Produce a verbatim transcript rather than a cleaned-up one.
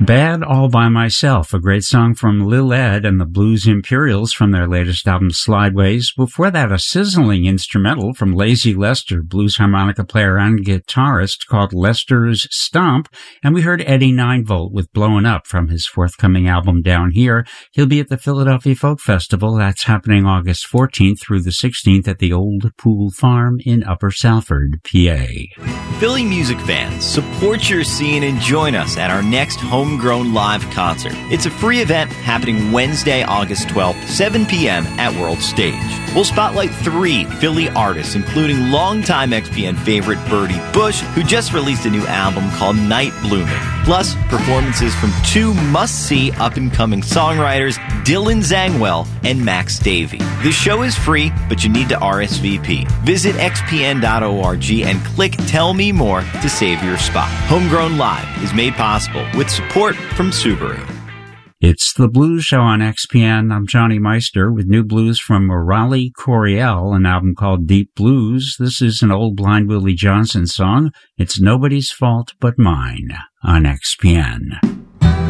Bad All By Myself, a great song from Lil Ed and the Blues Imperials from their latest album Slideways. Before that, a sizzling instrumental from Lazy Lester, blues harmonica player and guitarist, called Lester's Stomp. And we heard Eddie nine volt with Blowin' Up from his forthcoming album Down Here. He'll be at the Philadelphia Folk Festival. That's happening August fourteenth through the sixteenth at the Old Pool Farm in Upper Salford, P A. Philly music fans, support your scene and join us at our next Homegrown Live concert. It's a free event happening Wednesday, August twelfth, seven p.m. at World Stage. We'll spotlight three Philly artists, including longtime X P N favorite Birdie Bush, who just released a new album called Night Blooming. Plus, performances from two must-see up-and-coming songwriters, Dylan Zangwell and Max Davey. The show is free, but you need to R S V P. Visit x p n dot org and click Tell Me More to save your spot. Homegrown Live is made possible with support from Subaru. It's the Blues Show on X P N. I'm Johnny Meister with new blues from Raleigh Coryell, an album called Deep Blues. This is an old Blind Willie Johnson song. It's Nobody's Fault But Mine on X P N.